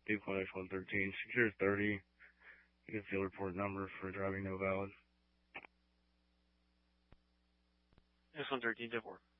Decoy X-113, secure 30. Good field report number for driving no valid. X-113, 10-4.